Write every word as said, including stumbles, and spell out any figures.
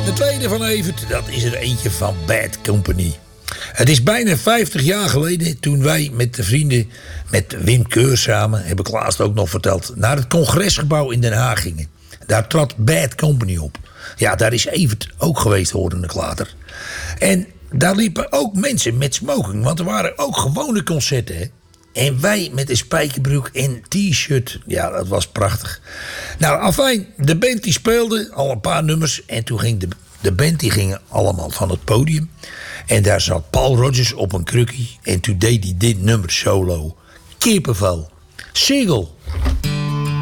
De tweede van Evert, dat is er eentje van Bad Company. Het is bijna vijftig jaar geleden toen wij met de vrienden, met Wim Keur samen, heb ik laatst ook nog verteld, naar het congresgebouw in Den Haag gingen. Daar trad Bad Company op. Ja, daar is Evert ook geweest, hoorde ik later. En daar liepen ook mensen met smoking, want er waren ook gewone concerten, hè. En wij met een spijkerbroek en t-shirt. Ja, dat was prachtig. Nou, afijn, de band die speelde al een paar nummers. En toen ging de, de band die gingen allemaal van het podium. En daar zat Paul Rodgers op een krukkie. En toen deed hij dit nummer solo. Kippenvel. Single.